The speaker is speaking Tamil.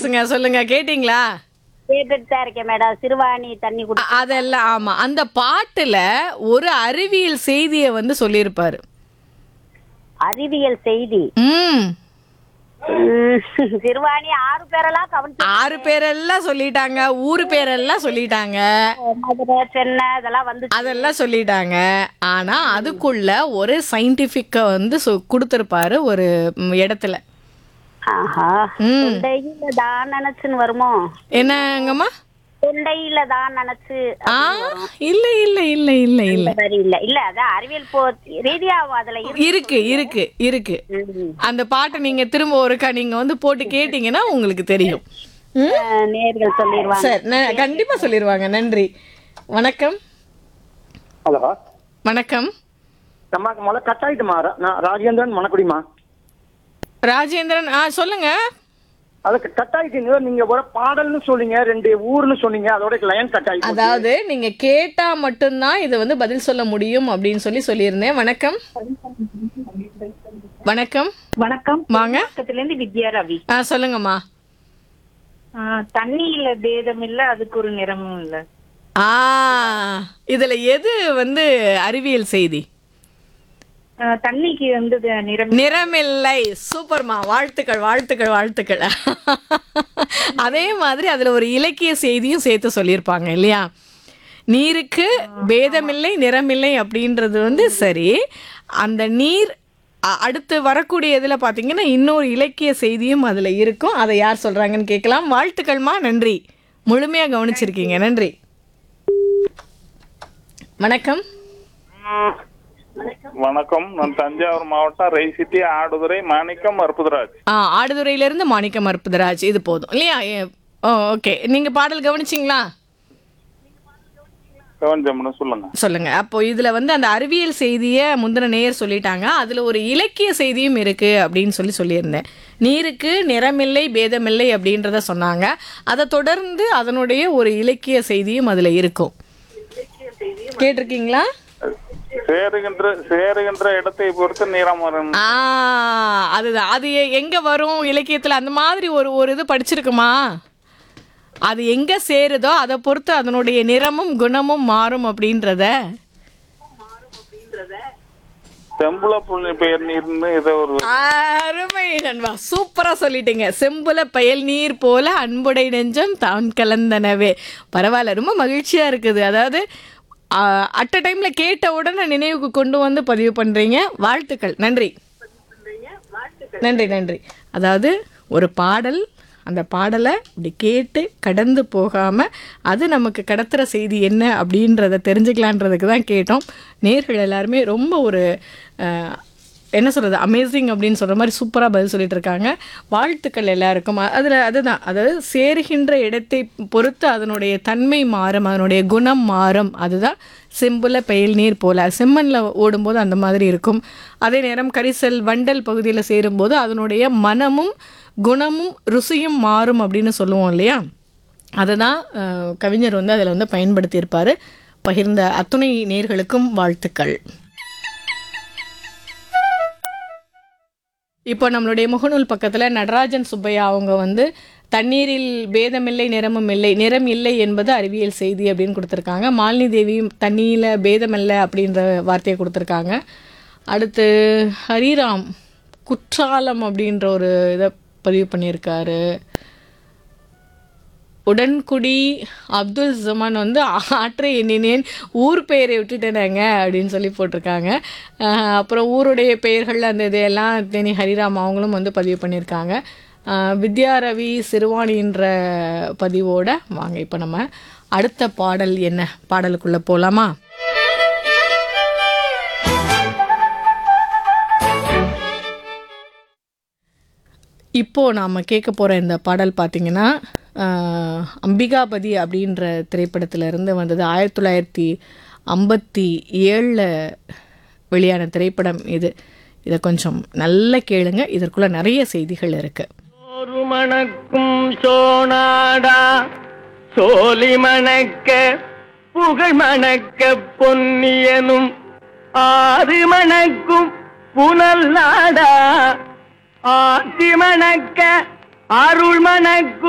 பேசுங்க, சொல்லுங்க. கேட்டீங்களா? கேட்டுட்டு தான் இருக்கேன் மேடம். சிறுவாணி தண்ணி குடி. அதெல்லாம் ஆமா. அந்த பாட்டுல ஒரு அறிவியல் செய்தியை வந்து சொல்லியிருப்பாரு. அறிவியல் செய்தி. ம். சிறுவாணி 6 பேரெல்லாம் கவனிச்சு 6 பேரெல்லாம் சொல்லிட்டாங்க, ஊரு பேரெல்லாம் சொல்லிட்டாங்க, மதுரை சென்னை இதெல்லாம் வந்து அதெல்லாம் சொல்லிட்டாங்க. ஆனா அதுக்குள்ள ஒரு சயின்டிபிக்க வந்து கொடுத்திருப்பாரு ஒரு இடத்துல. ஆஹா. ம். தொண்டையில தான் நினைச்சுன்னு வருமோ? என்னங்கம்மா? தொண்டையில தான் நினைச்சு ஆ இல்ல இல்ல இல்ல இல்ல இல்ல சரி இல்ல இல்ல அதான் அறிவியல் ரீதியா அதுல இருக்கு இருக்கு இருக்கு. அந்த பாட்டை நீங்க திரும்ப ஒருக்கா நீங்க வந்து போட்டு கேட்டீங்கன்னா உங்களுக்கு தெரியும். நேர்கள் சொல்லிடுவாங்க. சரி, கண்டிப்பா சொல்லிடுவாங்க. நன்றி. வணக்கம். ஹலோ, வணக்கம். அம்மாக்கு முதல்ல கட் ஆயிட்டுமா. நான் ராஜேந்திரன் மணக்குடிமா. ராஜேந்திரன், சொல்லுங்க. அதுக்கு கட் ஆயிட்டீங்க. நீங்க ஒரு பாடல்னு சொன்னீங்க, 2 ஊர்னு சொன்னீங்க, அதோட லைன் கட் ஆயிட்டு. அதாவது நீங்க கேட்டா மட்டும்தான் இதை வந்து பதில் சொல்ல முடியும் அப்படின்னு சொல்லியிருந்தேன். வணக்கம். வணக்கம். வணக்கம். வாங்க. பக்கத்துல இருந்து வித்யா ரவி. சொல்லுங்கம்மா. தண்ணியில பேதம் இல்ல, அதுக்கு ஒரு நிறமும் இல்ல. இதுல எது வந்து அறிவியல் செய்தி? தண்ணிக்கு வந்து நிறமில்லை. சூப்பர்மா, வாழ்த்துக்கள் வாழ்த்துக்கள் வாழ்த்துக்கள். அதே மாதிரி அதுல ஒரு இலக்கிய செய்தியும் சேர்த்து சொல்லியிருப்பாங்க இல்லையா? நீருக்கு பேதமில்லை நிறமில்லை அப்படின்றது வந்து சரி. அந்த நீர் அடுத்து வரக்கூடிய இதுல பாத்தீங்கன்னா இன்னொரு இலக்கிய செய்தியும் அதுல இருக்கும். அதை யார் சொல்றாங்கன்னு கேட்கலாம். வாழ்த்துக்கள்மா, நன்றி. முழுமையா கவனிச்சிருக்கீங்க, நன்றி. வணக்கம். வணக்கம். நான் தஞ்சாவூர் மாவட்டம் ரைசிட்டி ஆடுதுறை மாணிக்கம் அற்புதராஜ். ஆடுதுறையில இருந்து மாணிக்கம் அற்புதராஜ். இது போதும் இல்லையா? ஓகே. நீங்க பாடல் கவனிச்சிங்களா? சொல்லுங்க சொல்லுங்க. அப்போ இதுல வந்து அந்த அறிவியல் செய்தியை முந்தின நேயர் சொல்லிட்டாங்க. அதுல ஒரு இலக்கிய செய்தியும் இருக்கு அப்படின்னு சொல்லியிருந்தேன். நீருக்கு நிறமில்லை பேதமில்லை அப்படின்றத சொன்னாங்க. அதை தொடர்ந்து அதனுடைய ஒரு இலக்கிய செய்தியும் அதுல இருக்கும். கேட்டிருக்கீங்களா? சேருகின்ற இடத்தை பொறுத்து நிறம் வரும். அதுதான். அது எங்க வரும் இலக்கியத்துல? அந்த மாதிரி ஒரு இது படிச்சிருக்குமா? அது எங்க சேருதோ அதை பொறுத்து அதனுடைய நிறமும் குணமும் மாறும் அப்படின்றத. செம்புல பெயர் நீர்னு ஏதோ ஒரு. அருமை நண்பா, சூப்பரா சொல்லிட்டீங்க. செம்புல பயல் நீர் போல அன்புடை நெஞ்சம் தான் கலந்தனவே. பரவாயில்ல, ரொம்ப மகிழ்ச்சியா இருக்குது. அதாவது அட் அ டைம்ல கேட்ட உடனே நினைவுக்கு கொண்டு வந்து பதிவு பண்றீங்க. வாழ்த்துக்கள், நன்றி நன்றி நன்றி. அதாவது ஒரு பாடல், அந்த பாடலை இப்படி கேட்டு கடந்து போகாம அது நமக்கு கடத்துகிற செய்தி என்ன அப்படின்றத தெரிஞ்சுக்கலான்றதுக்கு தான் கேட்டோம். நேர்கள் எல்லாருமே ரொம்ப ஒரு என்ன சொல்கிறது, அமேசிங் அப்படின்னு சொல்கிற மாதிரி சூப்பராக பதில் சொல்லிட்டு இருக்காங்க. வாழ்த்துக்கள் எல்லாருக்கும். அதுதான், அதாவது சேருகின்ற இடத்தை பொறுத்து அதனுடைய தன்மை மாறும், அதனுடைய குணம் மாறும். அதுதான் செம்புல பெயல் நீர் போல. செம்மண்ணில் ஓடும்போது அந்த மாதிரி இருக்கும். அதே நேரம் கரிசல் வண்டல் பகுதியில் சேரும்போது அதனுடைய மனமும் குணமும் ருசியும் மாறும் அப்படின்னு சொல்லுவோம் இல்லையா? அதுதான் கவிஞர் வந்து அதில் வந்து பயன்படுத்தியிருப்பார். பகிர்ந்த அத்துணை நேர்களுக்கும் வாழ்த்துக்கள். இப்போ நம்மளுடைய முகநூல் பக்கத்தில் நடராஜன் சுப்பையா அவங்க வந்து தண்ணீரில் பேதமில்லை நிறமும் இல்லை, நிறம் இல்லை என்பது அறிவியல் செய்தி அப்படின்னு கொடுத்துருக்காங்க. மாலினி தேவியும் தண்ணியில் பேதமில்லை அப்படின்ற வார்த்தையை கொடுத்துருக்காங்க. அடுத்து ஹரிராம் குற்றாலம் அப்படின்ற ஒரு இதை பதிவு பண்ணியிருக்காரு. உடன்குடி அப்துல் ஜமான் வந்து ஆற்றை எண்ணினேன் ஊர் பெயரை விட்டுட்டேனாங்க அப்படின்னு போட்டிருக்காங்க. அப்புறம் ஊருடைய பெயர்கள் அந்த இதையெல்லாம் தேனி ஹரிராம் அவங்களும் வந்து பதிவு பண்ணியிருக்காங்க. வித்யா ரவி சிறுவாணின்ற பதிவோட வாங்க இப்போ நம்ம அடுத்த பாடல் என்ன பாடலுக்குள்ளே போகலாமா? இப்போது நாம் கேட்க போகிற இந்த பாடல் பார்த்திங்கன்னா அம்பிகாபதி அப்படின்ற திரைப்படத்திலிருந்து வந்தது. 1957 வெளியான திரைப்படம் இது. இதை கொஞ்சம் நல்லா கேளுங்க, இதற்குள்ள நிறைய செய்திகள் இருக்கு. ஒரு மணக்கும் சோனாடா சோலி மணக்க புகழ் மணக்க பொன்னியனும் ஆறு மணக்கும் புனல் நாடா ஆட்சி மணக்க அருள் மணக்கும்